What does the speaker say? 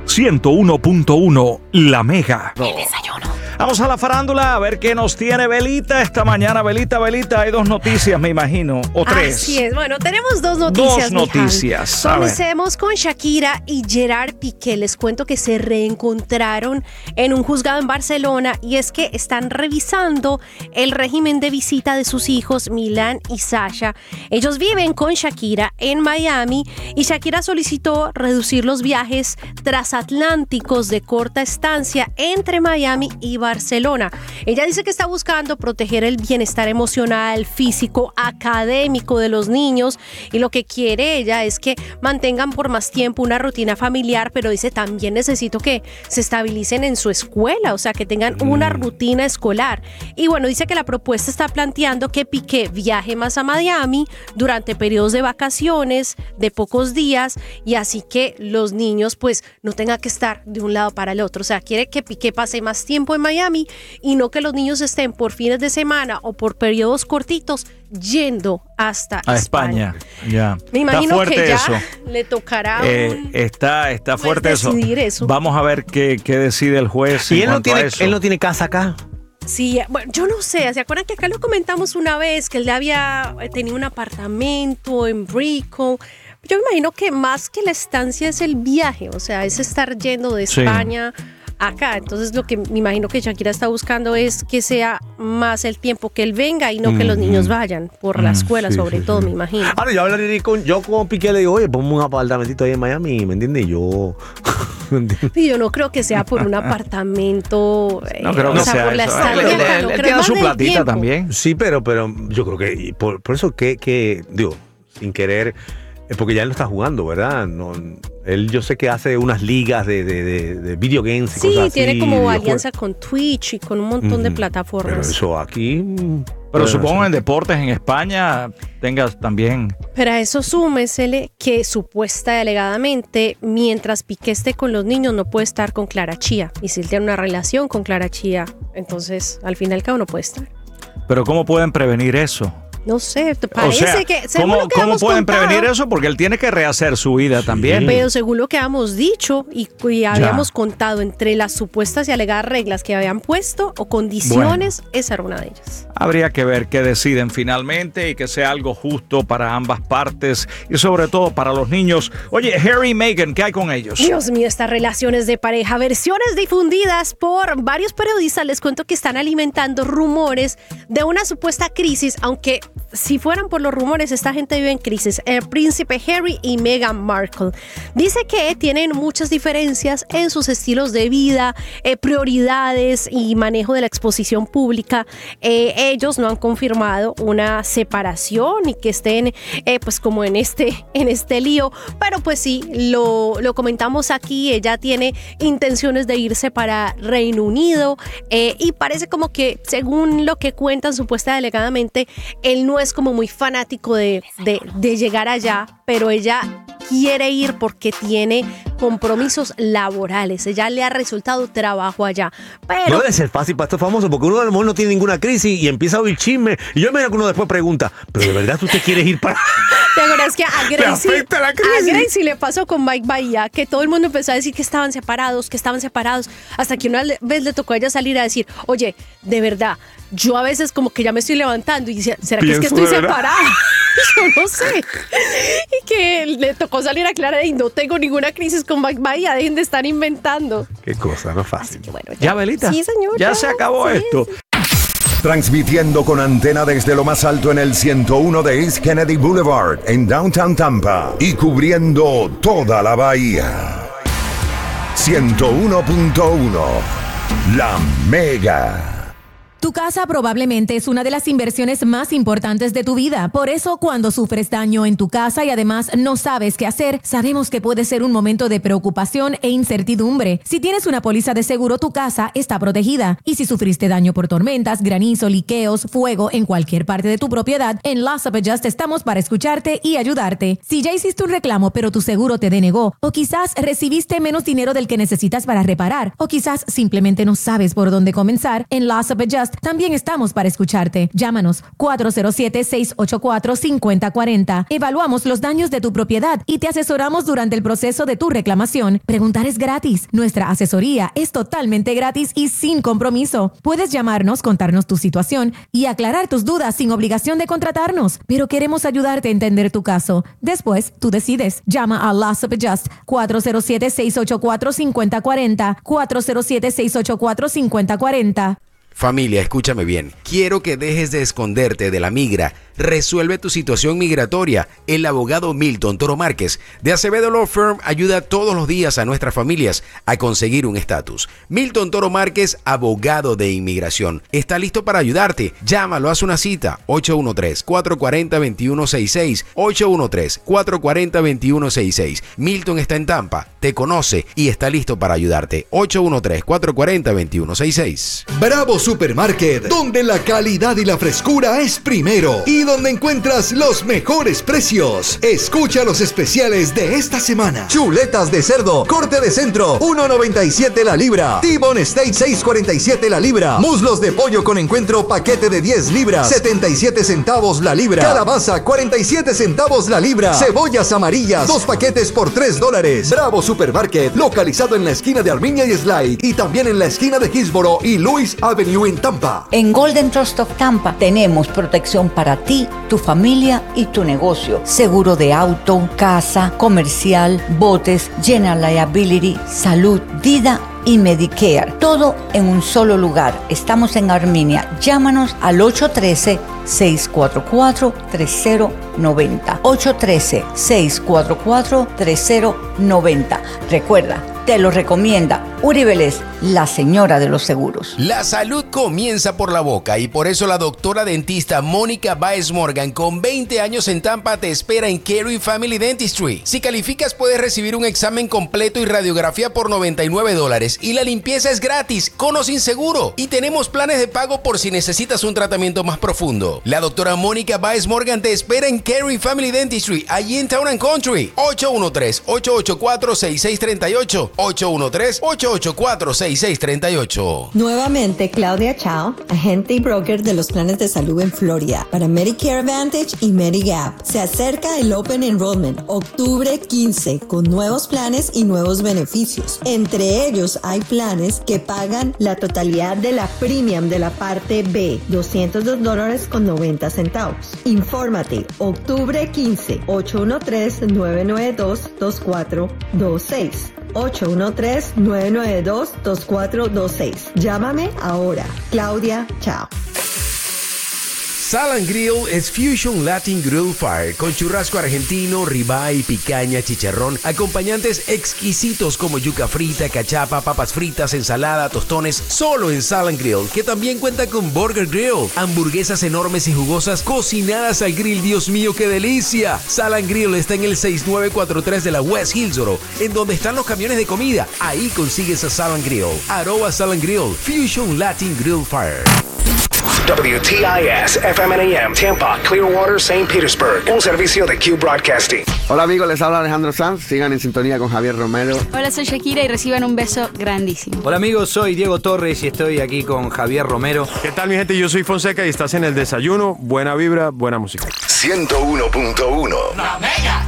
101.1 La Mega. El desayuno. Vamos a la farándula a ver qué nos tiene Belita esta mañana. Belita, hay dos noticias, me imagino, o tres. Así es. Bueno, tenemos dos noticias. Dos noticias. Comencemos con Shakira y Gerard Piqué. Les cuento que se reencontraron en un juzgado en Barcelona y es que están revisando el régimen de visita de sus hijos Milán y Sasha. Ellos viven con Shakira en Miami y Shakira solicitó reducir los viajes transatlánticos de corta estancia entre Miami y Barcelona. Ella dice que está buscando proteger el bienestar emocional, físico, académico de los niños y lo que quiere ella es que mantengan por más tiempo una rutina familiar, pero dice también necesito que se estabilicen en su escuela, o sea, que tengan una rutina escolar. Y bueno, dice que la propuesta está planteando que Piqué viaje más a Miami durante periodos de vacaciones de pocos días y así que los niños pues no tengan que estar de un lado para el otro. O sea, quiere que Piqué pase más tiempo en Miami y no que los niños estén por fines de semana o por periodos cortitos yendo hasta España. Ya. Me imagino que ya eso. le tocará está fuerte eso. Vamos a ver qué decide el juez. Y él no tiene casa acá. Sí, bueno, yo no sé, ¿se acuerdan que acá lo comentamos una vez que él había tenido un apartamento en Brickell? Yo me imagino que más que la estancia es el viaje, o sea, es estar yendo de España acá. Entonces lo que me imagino que Shakira está buscando es que sea más el tiempo que él venga y no que los niños vayan por la escuela, sobre todo, me imagino. Ahora yo hablaría con Piqué, le digo, oye, ponme un apartamentito ahí en Miami, ¿me entiendes? Y yo no creo que sea por un apartamento, no creo que sea por la estancia. Él tiene su platita también. Sí, pero yo creo que por eso que digo, sin querer, es porque ya él no está jugando, ¿verdad? No, él yo sé que hace unas ligas de video games y cosas así. Sí, tiene como alianza con Twitch y con un montón de plataformas. Pero eso aquí... Pero supongo en deportes en España tengas también... Pero a eso súmesele que supuesta y alegadamente, mientras Piqué esté con los niños, no puede estar con Clara Chía. Y si él tiene una relación con Clara Chía, entonces al fin y al cabo no puede estar. Pero ¿cómo pueden prevenir eso? No sé, parece que... ¿Cómo pueden prevenir eso? Porque él tiene que rehacer su vida también. Pero según lo que habíamos dicho y habíamos contado entre las supuestas y alegadas reglas que habían puesto o condiciones, esa era una de ellas. Habría que ver qué deciden finalmente y que sea algo justo para ambas partes y sobre todo para los niños. Oye, Harry y Meghan, ¿qué hay con ellos? Dios mío, estas relaciones de pareja, versiones difundidas por varios periodistas, les cuento que están alimentando rumores de una supuesta crisis, aunque si fueran por los rumores, esta gente vive en crisis. El príncipe Harry y Meghan Markle. Dice que tienen muchas diferencias en sus estilos de vida, prioridades y manejo de la exposición pública. Ellos no han confirmado una separación y que estén pues como en este lío, pero pues sí, lo comentamos aquí. Ella tiene intenciones de irse para Reino Unido y parece como que, según lo que cuentan supuestamente alegadamente, él no es como muy fanático de llegar allá, pero ella quiere ir porque tiene compromisos laborales. Ella le ha resultado trabajo allá. Pero no debe ser fácil para estos famosos, porque uno a lo mejor no tiene ninguna crisis y empieza a oír chisme. Y yo me imagino que uno después pregunta, ¿pero de verdad tú te quieres ir para...? ¿Te acuerdas que a Gracie le pasó con Mike Bahía? Que todo el mundo empezó a decir que estaban separados, hasta que una vez le tocó a ella salir a decir, oye, de verdad, yo a veces como que ya me estoy levantando y dice, ¿será que es que estoy separada? Yo no sé. Y que le tocó salir a aclarar y no tengo ninguna crisis con Mike Bahía, dejen de estar inventando. Qué cosa, no es fácil. Que, bueno, ya, Belita. Sí, señor. Ya se acabó esto. Sí. Transmitiendo con antena desde lo más alto en el 101 de East Kennedy Boulevard, en Downtown Tampa, y cubriendo toda la bahía. 101.1 La Mega. Tu casa probablemente es una de las inversiones más importantes de tu vida. Por eso, cuando sufres daño en tu casa y además no sabes qué hacer, sabemos que puede ser un momento de preocupación e incertidumbre. Si tienes una póliza de seguro, tu casa está protegida. Y si sufriste daño por tormentas, granizo, liqueos, fuego en cualquier parte de tu propiedad, en Loss of Adjust estamos para escucharte y ayudarte. Si ya hiciste un reclamo pero tu seguro te denegó, o quizás recibiste menos dinero del que necesitas para reparar, o quizás simplemente no sabes por dónde comenzar, en Loss of Adjust Just también estamos para escucharte. Llámanos 407-684-5040. Evaluamos los daños de tu propiedad y te asesoramos durante el proceso de tu reclamación. Preguntar es gratis. Nuestra asesoría es totalmente gratis y sin compromiso. Puedes llamarnos, contarnos tu situación y aclarar tus dudas sin obligación de contratarnos. Pero queremos ayudarte a entender tu caso. Después, tú decides. Llama a Law Support Just 407-684-5040. 407-684-5040. Familia, escúchame bien. Quiero que dejes de esconderte de la migra. Resuelve tu situación migratoria. El abogado Milton Toro Márquez de Acevedo Law Firm ayuda todos los días a nuestras familias a conseguir un estatus. Milton Toro Márquez, abogado de inmigración, está listo para ayudarte. Llámalo, haz una cita. 813-440-2166. 813-440-2166. Milton está en Tampa, te conoce y está listo para ayudarte. 813-440-2166. Bravo Supermarket, donde la calidad y la frescura es primero y donde encuentras los mejores precios. Escucha los especiales de esta semana. Chuletas de cerdo, corte de centro, 1.97 la libra. T-Bone Steak, 6.47 la libra. Muslos de pollo con encuentro, paquete de 10 libras, 77 centavos la libra. Calabaza, 47 centavos la libra. Cebollas amarillas, 2 paquetes por $3. Bravo Supermarket, localizado en la esquina de Armiña y Slide y también en la esquina de Hillsboro y Louis Avenue en Tampa. En Golden Trust of Tampa tenemos protección para ti, tu familia y tu negocio. Seguro de auto, casa, comercial, botes, general liability, salud, vida y Medicare. Todo en un solo lugar. Estamos en Arminia. Llámanos al 813-644-3090. 813-644-3090. Recuerda, te lo recomienda Uri Vélez, la señora de los seguros. La salud comienza por la boca y por eso la doctora dentista Mónica Baez Morgan, con 20 años en Tampa, te espera en Carey Family Dentistry. Si calificas, puedes recibir un examen completo y radiografía por $99 y la limpieza es gratis, con o sin seguro. Y tenemos planes de pago por si necesitas un tratamiento más profundo. La doctora Mónica Baez Morgan te espera en Carey Family Dentistry, allí en Town and Country. 813-884-6638. 813-884-6638. Nuevamente, Claudia Chao, agente y broker de los planes de salud en Florida para Medicare Advantage y Medigap. Se acerca el Open Enrollment, octubre 15, con nuevos planes y nuevos beneficios. Entre ellos hay planes que pagan la totalidad de la premium de la parte B, $202.90. Infórmate, octubre 15, 813-992-2426. 813-992-2426. Llámame ahora. Claudia, chao. Sal & Grill es Fusion Latin Grill Fire con churrasco argentino, ribeye, picaña, chicharrón, acompañantes exquisitos como yuca frita, cachapa, papas fritas, ensalada, tostones, solo en Sal & Grill, que también cuenta con Burger Grill, hamburguesas enormes y jugosas cocinadas al grill. Dios mío, qué delicia. Sal & Grill está en el 6943 de la West Hillsboro, en donde están los camiones de comida. Ahí consigues a Sal & Grill. @Sal & Grill, Fusion Latin Grill Fire. WTIS FM&AM Tampa, Clearwater, St. Petersburg. Un servicio de Q Broadcasting. Hola amigos, les habla Alejandro Sanz. Sigan en sintonía con Javier Romero. Hola, soy Shakira y reciban un beso grandísimo. Hola amigos, soy Diego Torres y estoy aquí con Javier Romero. ¿Qué tal mi gente? Yo soy Fonseca y estás en El Desayuno. Buena vibra, buena música. 101.1 La Mega.